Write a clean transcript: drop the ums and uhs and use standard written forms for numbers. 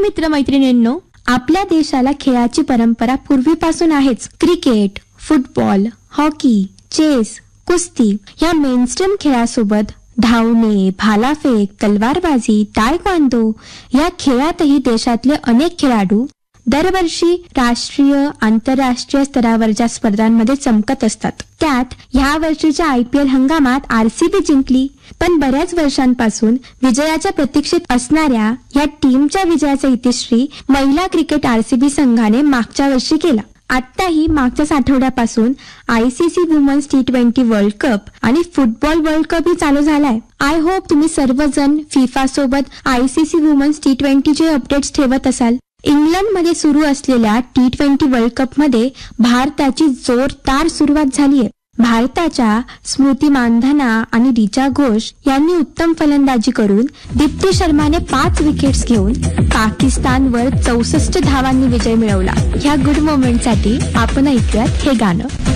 मित्रमैत्रिणींनो, आपल्या देशाला खेळाची परंपरा पूर्वीपासून आहेच. क्रिकेट, फुटबॉल, हॉकी, चेस, कुस्ती या मेनस्ट्रीम खेळासोबत धावणे, भालाफेक, तलवारबाजी, तायक्वांदो या खेळातही देशातले अनेक खेळाडू दरवर्षी राष्ट्रीय, आंतरराष्ट्रीय स्तरावरच्या स्पर्धांमध्ये चमकत असतात. त्यात ह्या वर्षीच्या IPL हंगामात RCB जिंकली. पण बऱ्याच वर्षांपासून विजयाच्या प्रतीक्षेत असणाऱ्या या टीमच्या विजयाचा इतिश्री महिला क्रिकेट RCB संघाने मागच्या वर्षी केला. आत्ताही मागच्याच आठवड्यापासून ICC women's T20 world cup आणि फुटबॉल वर्ल्ड कप ही चालू झालाय. आय होप तुम्ही सर्वजण FIFA सोबत ICC वुमन्स T20 चे अपडेट्स ठेवत असाल. इंग्लंडमध्ये सुरू असलेल्या T20 वर्ल्ड कप मध्ये भारताची जोरदार सुरुवात झालीय. भारताच्या स्मृती मानधना आणि ऋचा घोष यांनी उत्तम फलंदाजी करून दीप्ती शर्माने 5 विकेट्स घेऊन पाकिस्तानवर 64 धावांनी विजय मिळवला. ह्या गुड मोमेंटसाठी आपण ऐकूयात हे गाणं.